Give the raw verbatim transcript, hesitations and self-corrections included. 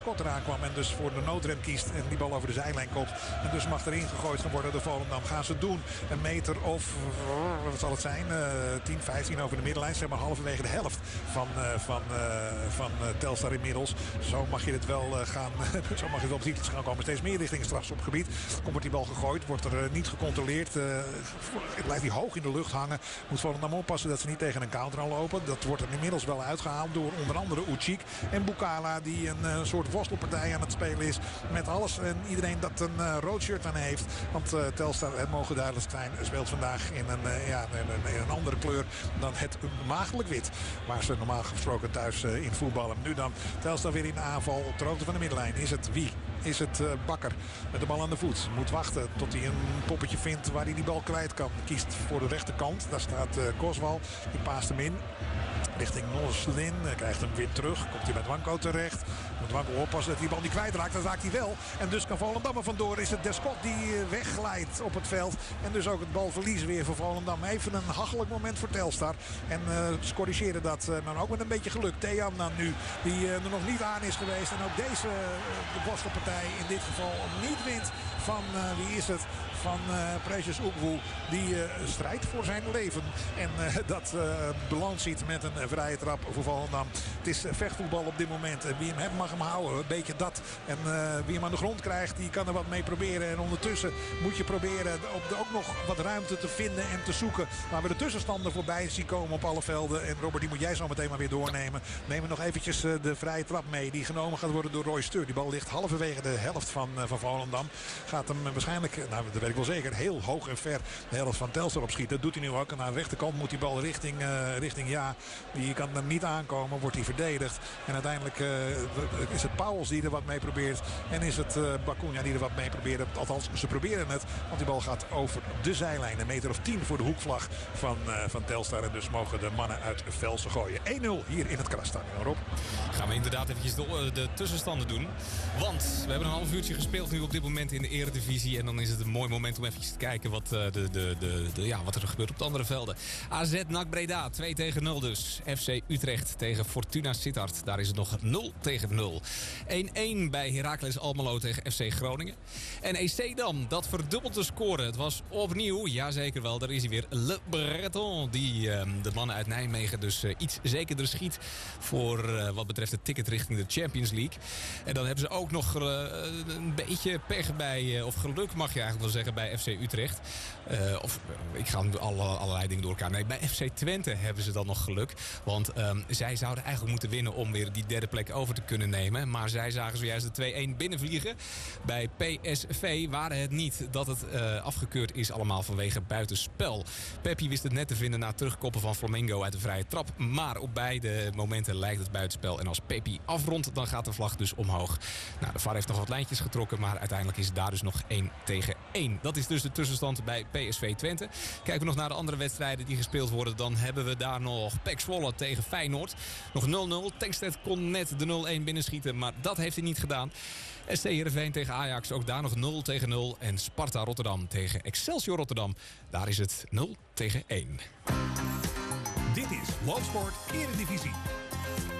Kot eraan kwam en dus voor de noodrem kiest en die bal over de zijlijn kopt. En dus mag erin gegooid gaan worden door Volendam. Gaan ze doen. Een meter of, wat zal het zijn? Uh, tien, vijftien over de middenlijn. Zeg maar halverwege de helft van, uh, van, uh, van uh, Telstar inmiddels. Zo mag je het wel uh, gaan. Zo mag je het wel precies gaan komen. Steeds meer richting het strafschopgebied. Komt wordt die bal gegooid. Wordt er uh, niet gecontroleerd. Uh, het blijft die hoog in de lucht hangen. Moet Volendam oppassen dat ze niet tegen een counter aan lopen. Dat wordt er inmiddels wel uitgehaald door onder andere Ucik en Bukala. Die een uh, soort worstelpartij aan het spelen is met alles en iedereen dat een uh, rood shirt aan heeft. Want uh, Telstar, het mogen duidelijk zijn, speelt vandaag in een, uh, ja, in een andere kleur dan het maagdelijk wit. Waar ze normaal gesproken thuis uh, in voetballen. Nu dan Telstar weer in de aanval op de hoogte van de middenlijn. Is het wie? Is het uh, Bakker met de bal aan de voet. Moet wachten tot hij een poppetje vindt waar hij die bal kwijt kan. Kiest voor de rechterkant. Daar staat uh, Koswal. Die paast hem in. Richting Noslin. Krijgt hem weer terug. Komt hij met Wanko terecht. Moet Wanko oppassen dat hij die bal niet kwijtraakt. Dat raakt hij wel. En dus kan Volendam er vandoor. Is het Descott die wegglijdt op het veld. En dus ook het balverlies weer voor Volendam. Even een hachelijk moment voor Telstar. En uh, ze corrigeren dat. Uh, maar ook met een beetje geluk. Thean dan nu. Die uh, er nog niet aan is geweest. En ook deze uh, de borstelpartij in dit geval niet wint van, uh, wie is het? Van uh, Precious Oekwoe. Die uh, strijdt voor zijn leven. En uh, dat uh, beland ziet met een uh, vrije trap voor Volendam. Het is uh, vechtvoetbal op dit moment. En wie hem heeft mag hem houden. Een beetje dat. En uh, wie hem aan de grond krijgt, die kan er wat mee proberen. En ondertussen moet je proberen op de, ook nog wat ruimte te vinden en te zoeken. Waar we de tussenstanden voorbij zien komen op alle velden. En Robert, die moet jij zo meteen maar weer doornemen. Neem nog eventjes uh, de vrije trap mee. Die genomen gaat worden door Roy Steur. Die bal ligt halverwege de helft van, uh, van Volendam. Gaat hem uh, waarschijnlijk, nou dat weet ik wel zeker, heel hoog en ver de helft van Telstar opschieten. Dat doet hij nu ook. En aan de rechterkant moet die bal richting, uh, richting ja. Die kan er niet aankomen. Wordt hij verdedigd. En uiteindelijk uh, is het Pauwels die er wat mee probeert. En is het uh, Bacuna die er wat mee probeert. Althans, ze proberen het. Want die bal gaat over de zijlijn. Een meter of tien voor de hoekvlag van, uh, van Telstar. En dus mogen de mannen uit Velsen gooien. één nul hier in het Krasstadion. Rob. Gaan we inderdaad eventjes de, de tussenstanden doen. Want we hebben een half uurtje gespeeld nu op dit moment in de Eredivisie. En dan is het een mooi moment om even te kijken wat, uh, de, de, de, de, ja, wat er gebeurt op de andere velden. A Z N A C Breda, twee tegen nul dus. F C Utrecht tegen Fortuna Sittard. Daar is het nog nul tegen nul. één-één bij Heracles Almelo tegen F C Groningen. En E C dan, dat verdubbelt de score. Het was opnieuw, jazeker wel, daar is hij weer. Le Breton, die uh, de mannen uit Nijmegen dus uh, iets zekerder schiet voor uh, wat betreft het ticket richting de Champions League. En dan hebben ze ook nog uh, een beetje pech bij, uh, of geluk mag je eigenlijk wel zeggen, bij F C Utrecht. Uh, of ik ga alle, allerlei dingen door elkaar. Nee, bij F C Twente hebben ze dan nog geluk. Want um, zij zouden eigenlijk moeten winnen om weer die derde plek over te kunnen nemen. Maar zij zagen zojuist de twee-één binnenvliegen. Bij P S V waren het niet dat het uh, afgekeurd is allemaal vanwege buitenspel. Peppi wist het net te vinden na het terugkoppen van Flamengo uit de vrije trap. Maar op beide momenten lijkt het buitenspel. En als Peppi afrondt, dan gaat de vlag dus omhoog. Nou, de V A R heeft nog wat lijntjes getrokken. Maar uiteindelijk is het daar dus nog één tegen één. Dat is dus de tussenstand bij P S V Twente. Kijken we nog naar de andere wedstrijden die gespeeld worden. Dan hebben we daar nog P E C Zwolle tegen Feyenoord. Nog nul nul. Tankstedt kon net de nul-één binnenschieten. Maar dat heeft hij niet gedaan. S C Heerenveen tegen Ajax. Ook daar nog nul tegen nul. En Sparta Rotterdam tegen Excelsior Rotterdam. Daar is het nul tegen één. Dit is Worldsport Eredivisie.